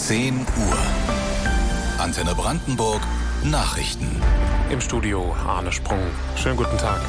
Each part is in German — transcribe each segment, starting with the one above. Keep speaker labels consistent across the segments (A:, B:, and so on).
A: 10 Uhr. Antenne Brandenburg Nachrichten.
B: Im Studio Arne Sprung. Schönen guten Tag.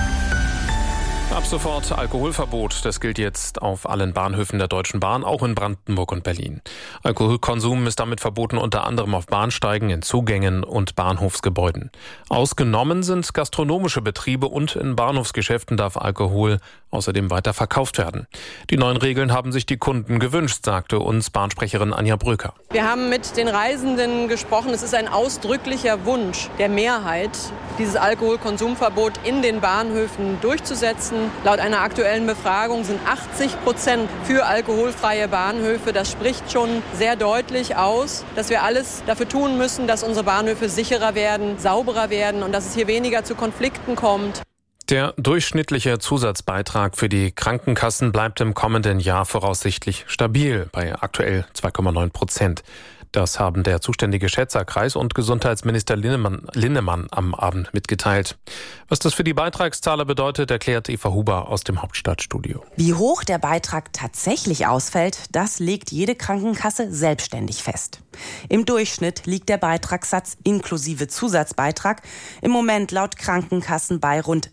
B: Ab sofort Alkoholverbot. Das gilt jetzt auf allen Bahnhöfen der Deutschen Bahn, auch in Brandenburg und Berlin. Alkoholkonsum ist damit verboten, unter anderem auf Bahnsteigen, in Zugängen und Bahnhofsgebäuden. Ausgenommen sind gastronomische Betriebe und in Bahnhofsgeschäften darf Alkohol außerdem weiter verkauft werden. Die neuen Regeln haben sich die Kunden gewünscht, sagte uns Bahnsprecherin Anja Bröker.
C: Wir haben mit den Reisenden gesprochen. Es ist ein ausdrücklicher Wunsch der Mehrheit, dieses Alkoholkonsumverbot in den Bahnhöfen durchzusetzen. Laut einer aktuellen Befragung sind 80% für alkoholfreie Bahnhöfe. Das spricht schon sehr deutlich aus, dass wir alles dafür tun müssen, dass unsere Bahnhöfe sicherer werden, sauberer werden und dass es hier weniger zu Konflikten kommt.
B: Der durchschnittliche Zusatzbeitrag für die Krankenkassen bleibt im kommenden Jahr voraussichtlich stabil bei aktuell 2,9%. Das haben der zuständige Schätzer Kreis- und Gesundheitsminister Linnemann am Abend mitgeteilt. Was das für die Beitragszahler bedeutet, erklärt Eva Huber aus dem Hauptstadtstudio.
D: Wie hoch der Beitrag tatsächlich ausfällt, das legt jede Krankenkasse selbstständig fest. Im Durchschnitt liegt der Beitragssatz inklusive Zusatzbeitrag im Moment laut Krankenkassen bei rund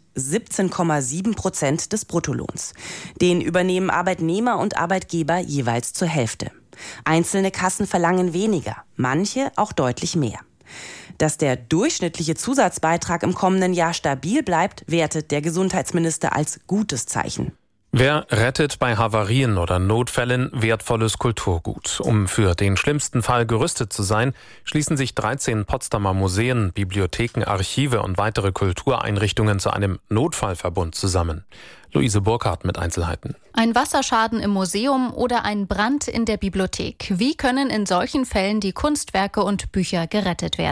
D: 17,7% des Bruttolohns. Den übernehmen Arbeitnehmer und Arbeitgeber jeweils zur Hälfte. Einzelne Kassen verlangen weniger, manche auch deutlich mehr. Dass der durchschnittliche Zusatzbeitrag im kommenden Jahr stabil bleibt, wertet der Gesundheitsminister als gutes Zeichen.
B: Wer rettet bei Havarien oder Notfällen wertvolles Kulturgut? Um für den schlimmsten Fall gerüstet zu sein, schließen sich 13 Potsdamer Museen, Bibliotheken, Archive und weitere Kultureinrichtungen zu einem Notfallverbund zusammen. Luise Burkhardt mit Einzelheiten.
E: Ein Wasserschaden im Museum oder ein Brand in der Bibliothek. Wie können in solchen Fällen die Kunstwerke und Bücher gerettet werden?